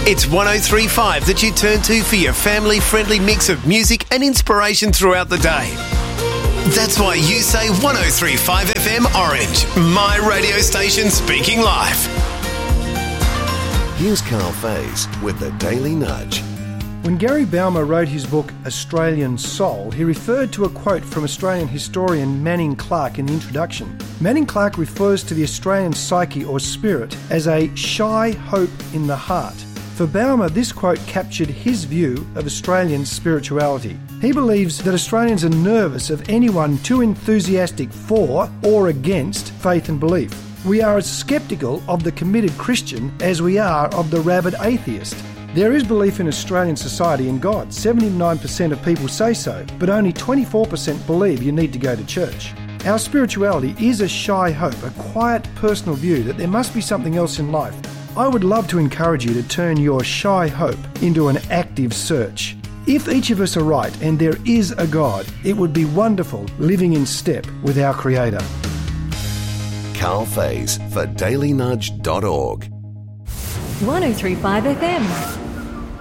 It's 103.5 that you turn to for your family-friendly mix of music and inspiration throughout the day. That's why you say 103.5 FM Orange, my radio station speaking live. Here's Carl Faze with the Daily Nudge. When Gary Bouma wrote his book Australian Soul, he referred to a quote from Australian historian Manning Clark in the introduction. Manning Clark refers to the Australian psyche or spirit as a shy hope in the heart. For Bouma, this quote captured his view of Australian spirituality. He believes that Australians are nervous of anyone too enthusiastic for or against faith and belief. We are as sceptical of the committed Christian as we are of the rabid atheist. There is belief in Australian society in God. 79% of people say so, but only 24% believe you need to go to church. Our spirituality is a shy hope, a quiet personal view that there must be something else in life. I would love to encourage you to turn your shy hope into an active search. If each of us are right and there is a God, it would be wonderful living in step with our Creator. Carl Faze for dailynudge.org. 103.5 FM.